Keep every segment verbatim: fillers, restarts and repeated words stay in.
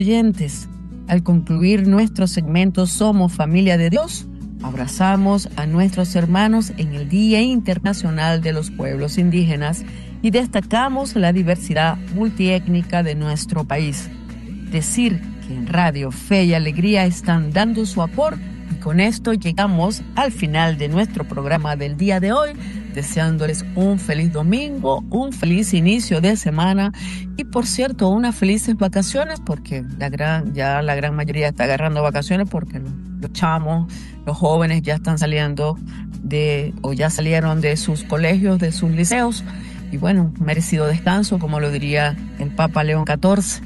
oyentes, al concluir nuestro segmento Somos Familia de Dios, abrazamos a nuestros hermanos en el Día Internacional de los Pueblos Indígenas y destacamos la diversidad multiétnica de nuestro país. Decir que en Radio Fe y Alegría están dando su aporte, y con esto llegamos al final de nuestro programa del día de hoy, deseándoles un feliz domingo, un feliz inicio de semana y, por cierto, unas felices vacaciones, porque la gran, ya la gran mayoría está agarrando vacaciones porque los, los chamos, los jóvenes ya están saliendo de, o ya salieron de sus colegios, de sus liceos, y bueno, merecido descanso, como lo diría el Papa León catorce.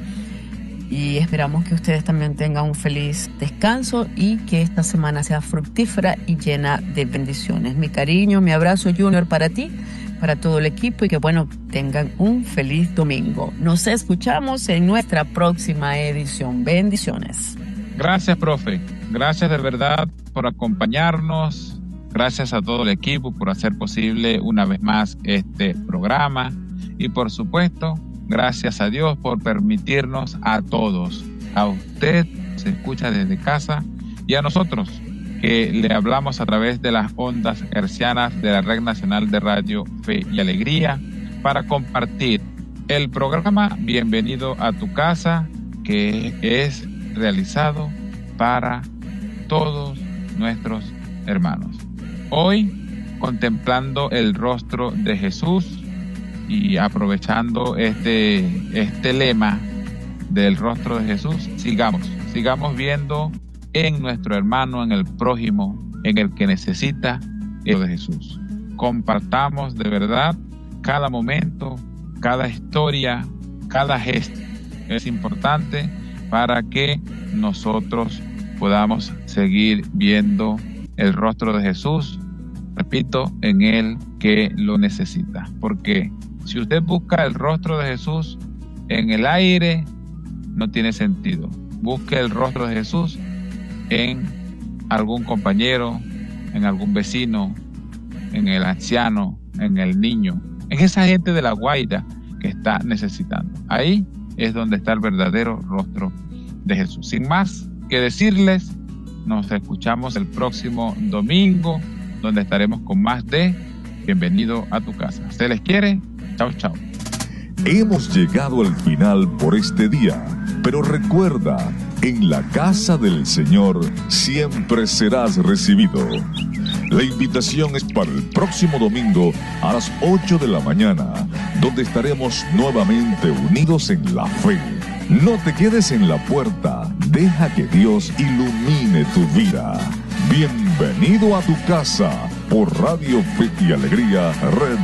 Y esperamos que ustedes también tengan un feliz descanso y que esta semana sea fructífera y llena de bendiciones. Mi cariño, mi abrazo, Junior, para ti, para todo el equipo, y que bueno, tengan un feliz domingo. Nos escuchamos en nuestra próxima edición. Bendiciones. Gracias, profe. Gracias de verdad por acompañarnos. Gracias a todo el equipo por hacer posible una vez más este programa. Y por supuesto, gracias a Dios por permitirnos a todos, a usted se escucha desde casa y a nosotros que le hablamos a través de las ondas hercianas de la Red Nacional de Radio Fe y Alegría para compartir el programa Bienvenido a tu Casa, que es realizado para todos nuestros hermanos. Hoy, contemplando el rostro de Jesús y aprovechando este, este lema del rostro de Jesús, sigamos, sigamos viendo en nuestro hermano, en el prójimo, en el que necesita el de Jesús. Compartamos de verdad cada momento, cada historia, cada gesto. Es importante para que nosotros podamos seguir viendo el rostro de Jesús, repito, en el que lo necesita. Porque si usted busca el rostro de Jesús en el aire, no tiene sentido. Busque el rostro de Jesús en algún compañero, en algún vecino, en el anciano, en el niño, en esa gente de la guaira que está necesitando. Ahí es donde está el verdadero rostro de Jesús. Sin más que decirles, nos escuchamos el próximo domingo, donde estaremos con más de Bienvenido a tu Casa. ¿Se les quiere? Chao, chao. Hemos llegado al final por este día, pero recuerda, en la casa del Señor siempre serás recibido. La invitación es para el próximo domingo a las ocho de la mañana, donde estaremos nuevamente unidos en la fe. No te quedes en la puerta, deja que Dios ilumine tu vida. Bienvenido a tu casa por Radio Fe y Alegría, Red